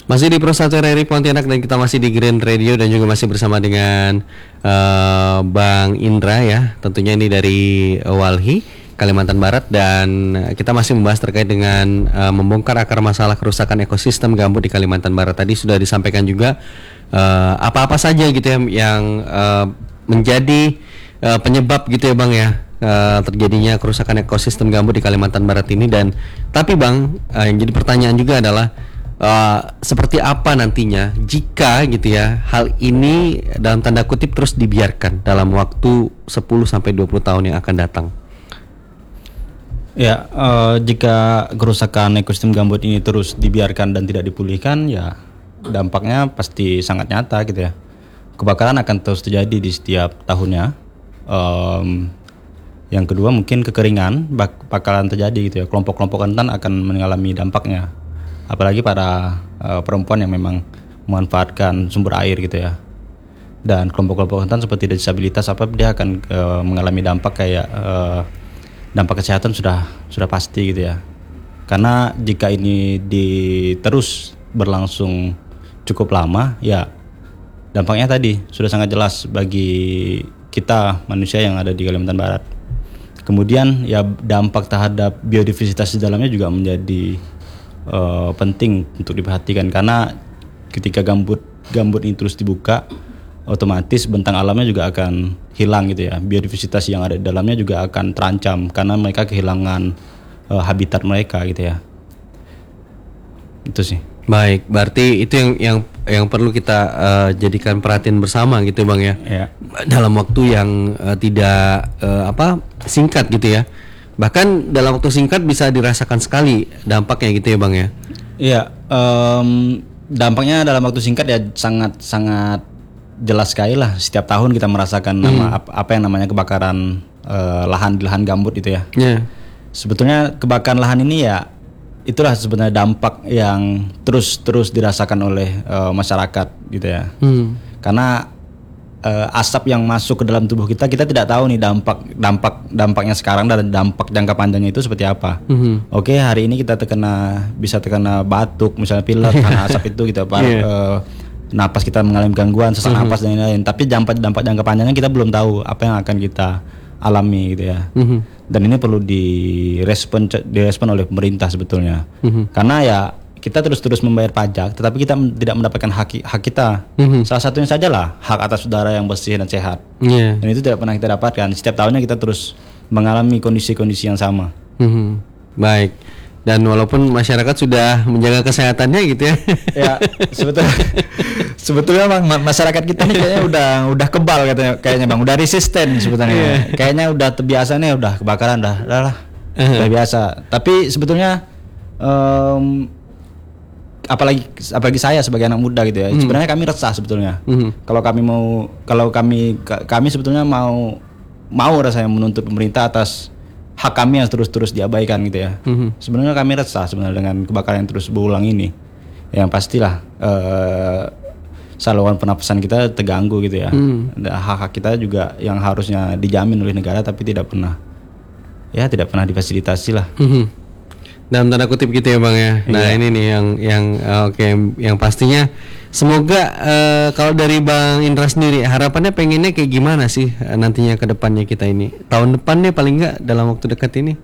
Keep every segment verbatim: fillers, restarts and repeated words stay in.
Masih di Pro satu R R I Pontianak dan kita masih di Grand Radio dan juga masih bersama dengan uh, Bang Indra ya. Tentunya ini dari uh, Walhi, Kalimantan Barat, dan kita masih membahas terkait dengan uh, membongkar akar masalah kerusakan ekosistem gambut di Kalimantan Barat. Tadi sudah disampaikan juga uh, apa-apa saja gitu ya yang uh, menjadi uh, penyebab gitu ya Bang ya. Uh, terjadinya kerusakan ekosistem gambut di Kalimantan Barat ini. Dan tapi Bang, uh, yang jadi pertanyaan juga adalah Uh, seperti apa nantinya jika gitu ya hal ini dalam tanda kutip terus dibiarkan dalam waktu sepuluh sampai dua puluh tahun yang akan datang. Ya, uh, jika kerusakan ekosistem gambut ini terus dibiarkan dan tidak dipulihkan, ya dampaknya pasti sangat nyata gitu ya. Kebakaran akan terus terjadi di setiap tahunnya. Um, yang kedua mungkin kekeringan bak- bakalan terjadi gitu ya. Kelompok-kelompok rentan akan mengalami dampaknya. Apalagi para uh, perempuan yang memang memanfaatkan sumber air gitu ya. Dan kelompok-kelompok rentan seperti disabilitas apa dia akan uh, mengalami dampak kayak uh, dampak kesehatan sudah sudah pasti gitu ya. Karena jika ini di terus berlangsung cukup lama ya dampaknya tadi sudah sangat jelas bagi kita manusia yang ada di Kalimantan Barat. Kemudian ya dampak terhadap biodiversitas di dalamnya juga menjadi Uh, penting untuk diperhatikan, karena ketika gambut gambut ini terus dibuka, otomatis bentang alamnya juga akan hilang gitu ya. Biodiversitas yang ada di dalamnya juga akan terancam karena mereka kehilangan uh, habitat mereka gitu ya. Itu sih. Baik, berarti itu yang yang yang perlu kita uh, jadikan perhatian bersama gitu Bang ya. Ya. Dalam waktu yang uh, tidak uh, apa singkat gitu ya. Bahkan dalam waktu singkat bisa dirasakan sekali dampaknya gitu ya Bang ya. Iya, um, dampaknya dalam waktu singkat ya sangat sangat jelas sekali lah. Setiap tahun kita merasakan hmm. nama apa, apa yang namanya kebakaran uh, lahan di lahan gambut itu ya. Yeah. Sebetulnya kebakaran lahan ini ya itulah sebenarnya dampak yang terus terus dirasakan oleh uh, masyarakat gitu ya. Hmm. Karena Uh, asap yang masuk ke dalam tubuh kita, kita tidak tahu nih dampak dampak dampaknya sekarang dan dampak jangka panjangnya itu seperti apa. Mm-hmm. Oke, okay, hari ini kita terkena bisa terkena batuk, misalnya pilek karena asap itu gitu, apa yeah. uh, napas kita mengalami gangguan sesak mm-hmm. napas dan lain-lain. Tapi dampak dampak jangka panjangnya kita belum tahu apa yang akan kita alami gitu ya. Mm-hmm. Dan ini perlu direspon direspon oleh pemerintah sebetulnya. Mm-hmm. Karena ya kita terus-terus membayar pajak, tetapi kita tidak mendapatkan hak, hak kita. Mm-hmm. Salah satunya sajalah hak atas udara yang bersih dan sehat. Yeah. Dan itu tidak pernah kita dapatkan. Setiap tahunnya kita terus mengalami kondisi-kondisi yang sama. Mm-hmm. Baik. Dan walaupun masyarakat sudah menjaga kesehatannya gitu ya. Ya, sebetulnya sebetulnya bang masyarakat kita ini kayaknya udah udah kebal katanya, kayaknya bang, udah resisten sebetulnya. Yeah. Kayaknya udah terbiasa nih, udah kebakaran dah, dah lah, uh-huh. udah biasa. Tapi sebetulnya um, apalagi apalagi saya sebagai anak muda gitu ya, mm. sebenarnya kami resah sebetulnya. Mm-hmm. Kalau kami mau, kalau kami kami sebetulnya mau mau rasanya menuntut pemerintah atas hak kami yang terus-terus diabaikan gitu ya. Mm-hmm. Sebenarnya kami resah sebenarnya dengan kebakaran yang terus berulang ini. Yang pastilah uh, saluran pernapasan kita terganggu gitu ya. Mm. Hak-hak kita juga yang harusnya dijamin oleh negara tapi tidak pernah, ya tidak pernah difasilitasi lah. Mm-hmm. Dalam tanda kutip gitu ya Bang ya. Nah iya. Ini nih yang yang uh, oke okay, yang pastinya semoga uh, kalau dari Bang Indra sendiri harapannya pengennya kayak gimana sih uh, nantinya ke depannya kita ini, tahun depan deh paling enggak dalam waktu dekat ini.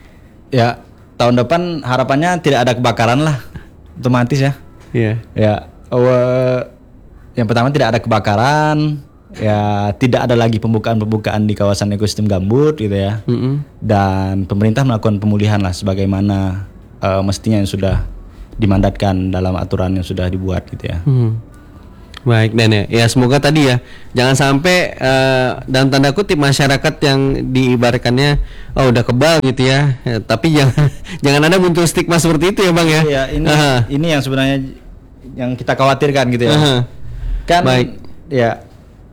Ya tahun depan harapannya tidak ada kebakaran lah, otomatis ya. Iya. Yeah. Ya uh, yang pertama tidak ada kebakaran. Ya tidak ada lagi pembukaan-pembukaan di kawasan ekosistem gambut gitu ya. Mm-hmm. Dan pemerintah melakukan pemulihan lah sebagaimana uh, mestinya yang sudah dimandatkan dalam aturan yang sudah dibuat gitu ya. Mm. Baik dan ya, ya semoga tadi ya jangan sampai uh, dalam tanda kutip masyarakat yang diibaratkannya oh udah kebal gitu ya, ya tapi jangan jangan ada muncul stigma seperti itu ya Bang ya. Iya ini uh-huh. ini yang sebenarnya yang kita khawatirkan gitu ya. Uh-huh. Kan baik ya.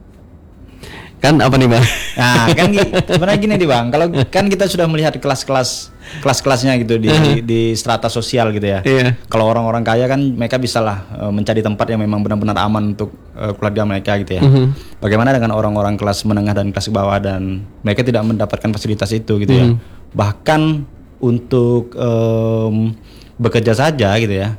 Kan apa nih Bang? Nah kan sebenarnya gini nih Bang, kalau kan kita sudah melihat kelas-kelas kelas-kelasnya gitu di, uh-huh. di di strata sosial gitu ya. Yeah. Kalau orang-orang kaya kan mereka bisa lah uh, mencari tempat yang memang benar-benar aman untuk uh, keluarga mereka gitu ya. Uh-huh. Bagaimana dengan orang-orang kelas menengah dan kelas bawah dan mereka tidak mendapatkan fasilitas itu gitu uh-huh. ya. Bahkan untuk um, bekerja saja gitu ya,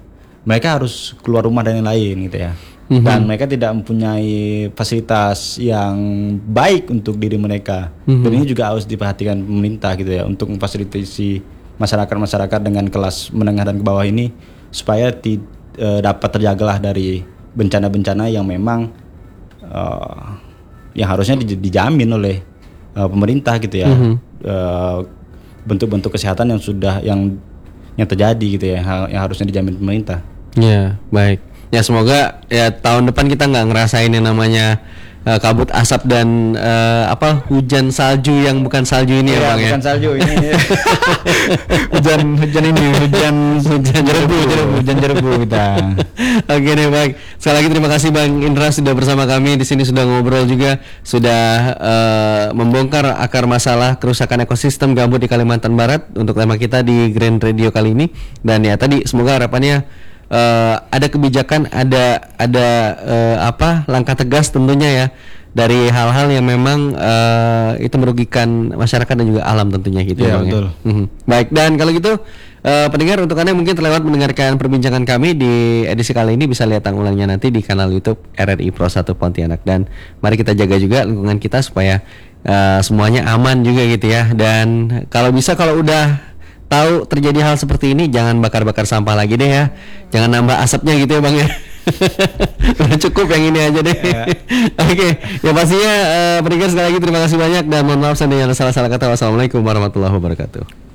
mereka harus keluar rumah dan yang lain gitu ya. Mm-hmm. Dan mereka tidak mempunyai fasilitas yang baik untuk diri mereka. Mm-hmm. Dan ini juga harus diperhatikan pemerintah gitu ya, untuk memfasilitasi masyarakat-masyarakat dengan kelas menengah dan ke bawah ini supaya ti, uh, dapat terjagalah dari bencana-bencana yang memang uh, yang harusnya di, dijamin oleh uh, pemerintah gitu ya. Mm-hmm. uh, bentuk-bentuk kesehatan yang sudah yang yang terjadi gitu ya, yang harusnya dijamin pemerintah. Ya, baik. Ya semoga ya tahun depan kita nggak ngerasain yang namanya uh, kabut asap dan uh, apa hujan salju yang bukan salju ini ya, ya Bang bukan ya. salju ini. hujan hujan ini hujan hujan jerebu jerebu hujan jerebu kita. Oke deh, baik. Sekali lagi terima kasih Bang Indra sudah bersama kami di sini, sudah ngobrol juga, sudah uh, membongkar akar masalah kerusakan ekosistem gambut di Kalimantan Barat untuk tema kita di Grand Radio kali ini. Dan ya tadi semoga harapannya Uh, ada kebijakan, ada ada uh, apa langkah tegas tentunya ya dari hal-hal yang memang uh, itu merugikan masyarakat dan juga alam tentunya gitu ya, Bang, betul. Ya. Mm-hmm. Baik, dan kalau gitu uh, pendengar, untuk Anda yang mungkin terlewat mendengarkan perbincangan kami di edisi kali ini, bisa lihat tayang ulangnya nanti di kanal YouTube R R I Pro satu Pontianak. Dan mari kita jaga juga lingkungan kita supaya uh, semuanya aman juga gitu ya. Dan kalau bisa, kalau udah tahu terjadi hal seperti ini, jangan bakar-bakar sampah lagi deh ya. Jangan nambah asapnya gitu ya Bang ya. Udah cukup yang ini aja deh. Ya. Oke, okay. Ya pastinya uh, pendengar sekali lagi terima kasih banyak dan mohon maaf seandainya ada salah-salah kata. Wassalamualaikum warahmatullahi wabarakatuh.